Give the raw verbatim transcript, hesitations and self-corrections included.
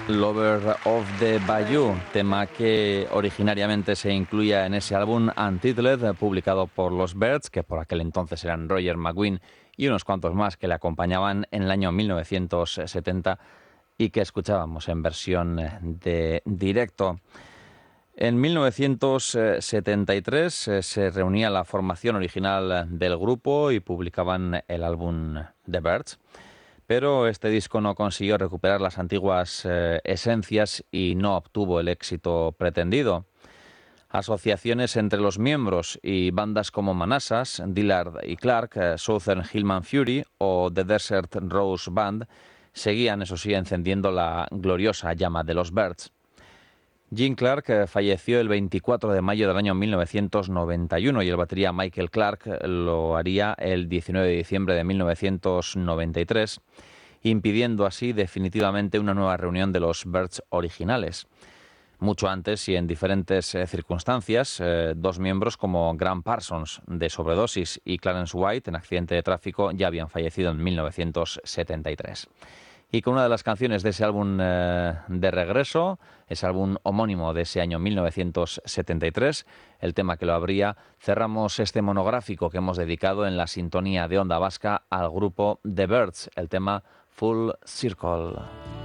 Lover of the Bayou, tema que originariamente se incluía en ese álbum Untitled, publicado por los Byrds, que por aquel entonces eran Roger McGuinn y unos cuantos más que le acompañaban en el año mil novecientos setenta y que escuchábamos en versión de directo. En mil novecientos setenta y tres eh, se reunía la formación original del grupo y publicaban el álbum The Byrds. Pero este disco no consiguió recuperar las antiguas eh, esencias y no obtuvo el éxito pretendido. Asociaciones entre los miembros y bandas como Manassas, Dillard y Clark, eh, Southern Hillman Fury o The Desert Rose Band seguían, eso sí, encendiendo la gloriosa llama de los Byrds. Gene Clark eh, falleció el veinticuatro de mayo del año mil novecientos noventa y uno y el batería Michael Clark lo haría el diecinueve de diciembre de mil novecientos noventa y tres, impidiendo así definitivamente una nueva reunión de los Byrds originales. Mucho antes y en diferentes eh, circunstancias, eh, dos miembros como Graham Parsons de sobredosis y Clarence White en accidente de tráfico ya habían fallecido en mil novecientos setenta y tres. Y con una de las canciones de ese álbum eh, de regreso, ese álbum homónimo de ese año mil novecientos setenta y tres, el tema que lo abría, cerramos este monográfico que hemos dedicado en la sintonía de Onda Vasca al grupo The Byrds, el tema Full Circle.